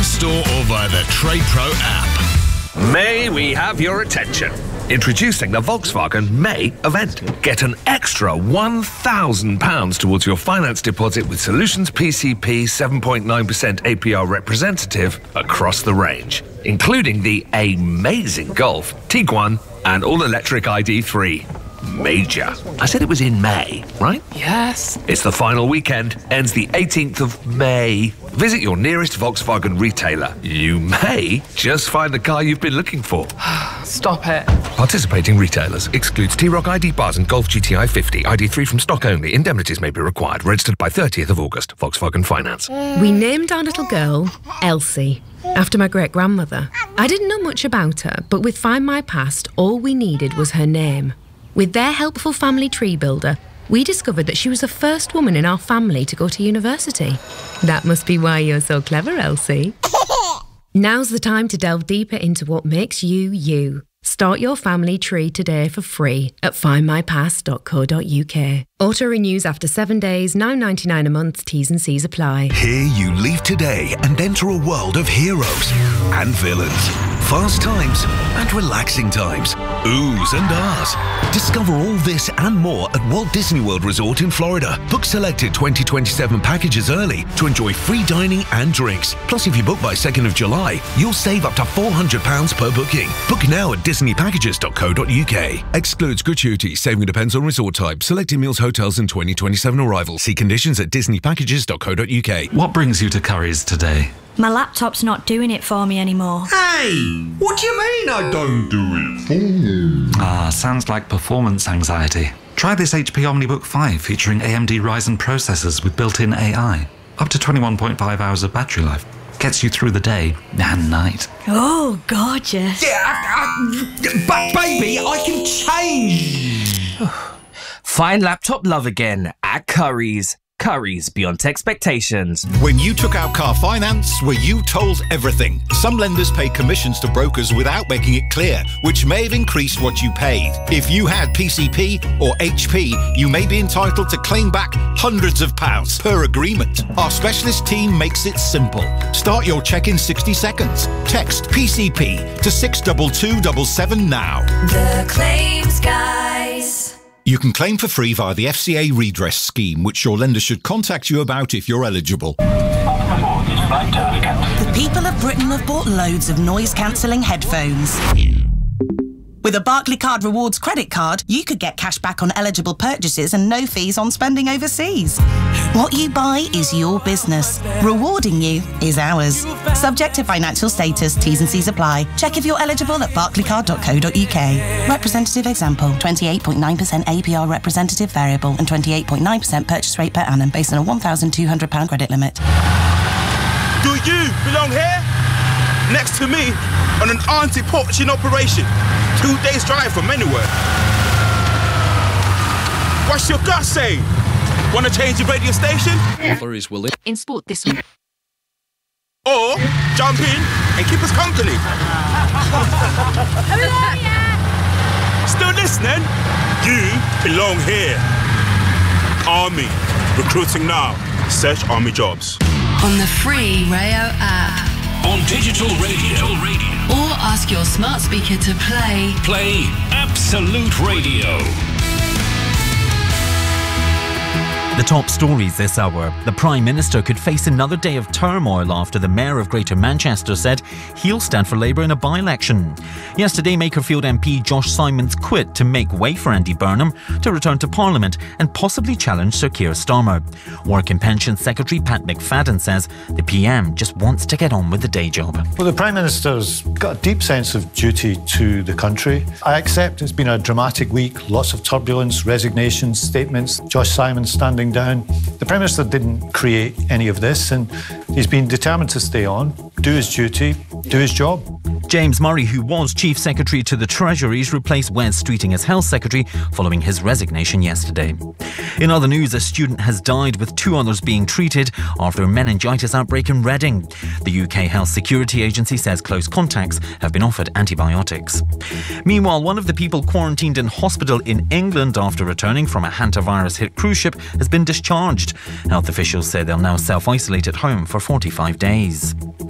in-store or via the Trade Pro app. May we have your attention? Introducing the Volkswagen May event. Get an extra £1,000 towards your finance deposit with Solutions PCP 7.9% APR representative across the range, including the amazing Golf, Tiguan and all-electric ID3. Major. I said it was in May, right? Yes. It's the final weekend, ends the 18th of May. Visit your nearest Volkswagen retailer. You may just find the car you've been looking for. Stop it. Participating retailers. Excludes T-Roc ID bars and Golf GTI 50. ID3 from stock only. Indemnities may be required. Registered by 30th of August. Volkswagen Finance. We named our little girl Elsie, after my great-grandmother. I didn't know much about her, but with Find My Past, all we needed was her name. With their helpful family tree builder, we discovered that she was the first woman in our family to go to university. That must be why you're so clever, Elsie. Now's the time to delve deeper into what makes you, you. Start your family tree today for free at findmypast.co.uk. Auto renews after 7 days, £9.99 a month, T's and C's apply. Here you leave today and enter a world of heroes and villains, fast times and relaxing times, oohs and ahs. Discover all this and more at Walt Disney World Resort in Florida. Book selected 2027 packages early to enjoy free dining and drinks. Plus, if you book by 2nd of July, you'll save up to £400 per booking. Book now at disneypackages.co.uk. Excludes gratuity. Saving depends on resort type. Selected meals, hotels and 2027 arrivals. See conditions at disneypackages.co.uk. What brings you to Curry's today? My laptop's not doing it for me anymore. Hey, what do you mean I don't do it for you? Sounds like performance anxiety. Try this HP OmniBook 5 featuring AMD Ryzen processors with built-in AI. Up to 21.5 hours of battery life. Gets you through the day and night. Oh, gorgeous. But baby, I can change. Find laptop love again at Curry's. Curry's beyond expectations. When you took out car finance, were you told everything? Some lenders pay commissions to brokers without making it clear, which may have increased what you paid. If you had PCP or HP, you may be entitled to claim back hundreds of pounds per agreement. Our specialist team makes it simple. Start your check in 60 seconds. Text PCP to 62277 now. The Claims Guys. You can claim for free via the FCA redress scheme, which your lender should contact you about if you're eligible. The people of Britain have bought loads of noise-cancelling headphones. With a Barclaycard Rewards credit card, you could get cash back on eligible purchases and no fees on spending overseas. What you buy is your business. Rewarding you is ours. Subject to financial status, T's and C's apply. Check if you're eligible at barclaycard.co.uk. Representative example, 28.9% APR representative variable and 28.9% purchase rate per annum based on a £1,200 credit limit. Do you belong here? Next to me on an anti-poaching operation. 2 days drive from anywhere. What's your gut saying? Want to change your radio station? In sport this week. Or jump in and keep us company. Still listening? You belong here. Army. Recruiting now. Search Army jobs. On the free Rayo app. On digital radio. Or ask your smart speaker to play Absolute Radio. The top stories this hour. The Prime Minister could face another day of turmoil after the Mayor of Greater Manchester said he'll stand for Labour in a by-election. Yesterday, Makerfield MP Josh Simons quit to make way for Andy Burnham to return to Parliament and possibly challenge Sir Keir Starmer. Work and Pensions Secretary Pat McFadden says the PM just wants to get on with the day job. Well, the Prime Minister's got a deep sense of duty to the country. I accept it's been a dramatic week, lots of turbulence, resignations, statements, Josh Simons standing down. The Prime Minister didn't create any of this and he's been determined to stay on, do his duty, do his job. James Murray, who was Chief Secretary to the Treasuries, replaced Wes Streeting as Health Secretary following his resignation yesterday. In other news, a student has died with 2 others being treated after a meningitis outbreak in Reading. The UK Health Security Agency says close contacts have been offered antibiotics. Meanwhile, one of the people quarantined in hospital in England after returning from a hantavirus-hit cruise ship has been discharged. Health officials say they'll now self-isolate at home for 45 days.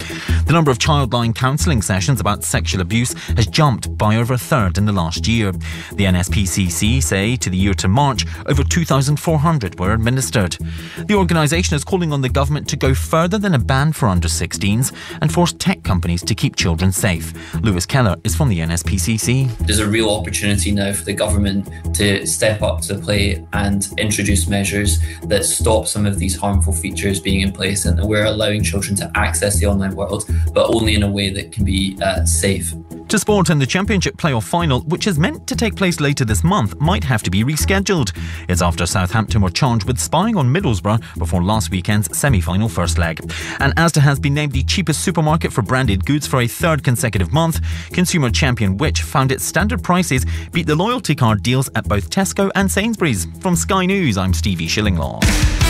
The number of childline counselling sessions about sexual abuse has jumped by over a third in the last year. The NSPCC say to the year to March, over 2,400 were administered. The organisation is calling on the government to go further than a ban for under-16s and force tech companies to keep children safe. Lewis Keller is from the NSPCC. There's a real opportunity now for the government to step up to the plate and introduce measures that stop some of these harmful features being in place, and we're allowing children to access the online world, but only in a way that can be safe. To sport, and the Championship playoff final, which is meant to take place later this month, might have to be rescheduled. It's after Southampton were charged with spying on Middlesbrough before last weekend's semi-final first leg. And Asda has been named the cheapest supermarket for branded goods for a third consecutive month. Consumer champion Which found its standard prices beat the loyalty card deals at both Tesco and Sainsbury's. From Sky News, I'm Stevie Shillinglaw.